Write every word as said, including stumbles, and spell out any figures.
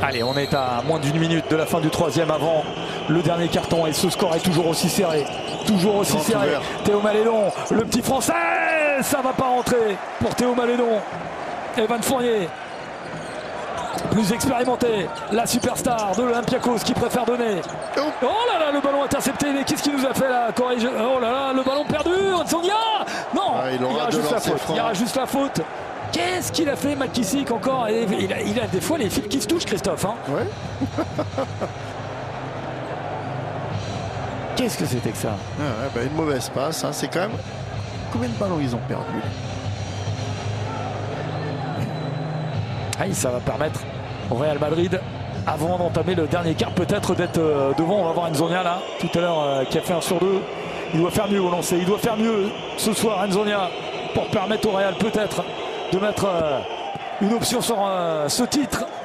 Allez, on est à moins d'une minute de la fin du troisième avant le dernier carton et ce score est toujours aussi serré. Toujours aussi Grand serré. ouvert. Théo Malédon, le petit français, ça va pas rentrer pour Théo Malédon. Evan Fournier, plus expérimenté, la superstar de l'Olympiakos qui préfère donner. Oh. Oh là là, le ballon intercepté, mais qu'est-ce qu'il nous a fait là? Corrige. Oh là là, le ballon perdu, Nsonia. Non, Ah, il il y aura aura de juste la lancer faute. franc. Il y aura juste la faute. Qu'est-ce qu'il a fait, McKissick encore? Et il, a, il a des fois les fils qui se touchent, Christophe. Hein. Ouais. Qu'est-ce que c'était que ça? Ah ouais, bah une mauvaise passe, hein. C'est quand même. Combien de ballons ils ont perdu? Ah, ça va permettre au Real Madrid, avant d'entamer le dernier quart, peut-être d'être euh, devant. On va voir Nzonia là, tout à l'heure, euh, qui a fait un sur deux. Il doit faire mieux au lancer. Il doit faire mieux ce soir, Nzonia, pour permettre au Real peut-être de mettre euh, une option sur euh, ce titre.